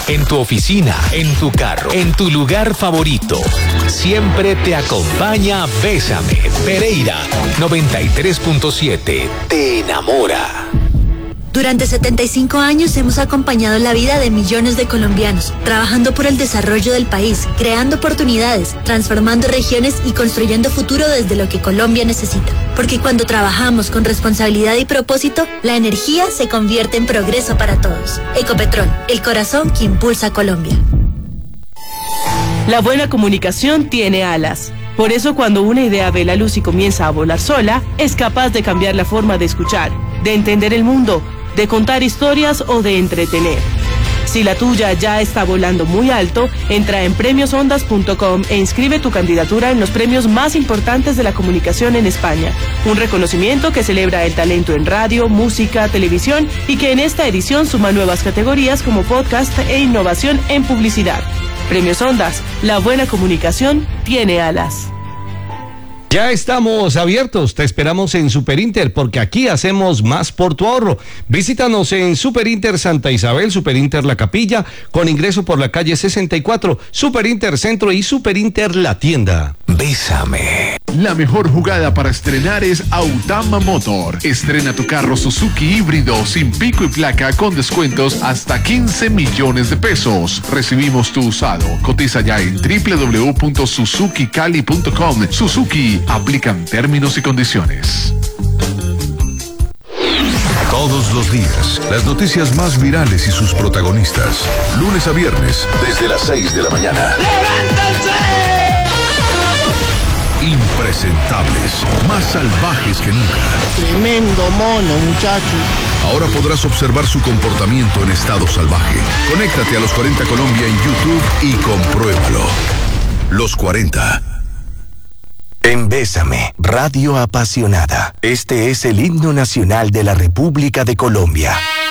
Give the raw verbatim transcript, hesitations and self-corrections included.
en tu oficina, en tu carro, en tu lugar favorito. Siempre te acompaña Bésame. Pereira noventa y tres punto siete. Te enamora. Durante setenta y cinco años hemos acompañado la vida de millones de colombianos, trabajando por el desarrollo del país, creando oportunidades, transformando regiones y construyendo futuro desde lo que Colombia necesita. Porque cuando trabajamos con responsabilidad y propósito, la energía se convierte en progreso para todos. Ecopetrol, el corazón que impulsa a Colombia. La buena comunicación tiene alas. Por eso cuando una idea ve la luz y comienza a volar sola, es capaz de cambiar la forma de escuchar, de entender el mundo, de contar historias o de entretener. Si la tuya ya está volando muy alto, entra en premios ondas punto com e inscribe tu candidatura en los premios más importantes de la comunicación en España. Un reconocimiento que celebra el talento en radio, música, televisión y que en esta edición suma nuevas categorías como podcast e innovación en publicidad. Premios Ondas, la buena comunicación tiene alas. Ya estamos abiertos, te esperamos en Superinter porque aquí hacemos más por tu ahorro. Visítanos en Superinter Santa Isabel, Superinter La Capilla, con ingreso por la calle sesenta y cuatro, Superinter Centro y Superinter La Tienda. Bésame. La mejor jugada para estrenar es Autama Motor. Estrena tu carro Suzuki híbrido sin pico y placa con descuentos hasta quince millones de pesos. Recibimos tu usado. Cotiza ya en doble u doble u doble u punto suzuki cali punto com. Suzuki, aplican términos y condiciones. Todos los días, las noticias más virales y sus protagonistas. Lunes a viernes, desde las seis de la mañana. ¡Levántense! Impresentables, más salvajes que nunca. Tremendo mono, muchacho. Ahora podrás observar su comportamiento en estado salvaje. Conéctate a Los cuarenta Colombia en YouTube y compruébalo. Los cuarenta. En Bésame, Radio Apasionada. Este es el himno nacional de la República de Colombia.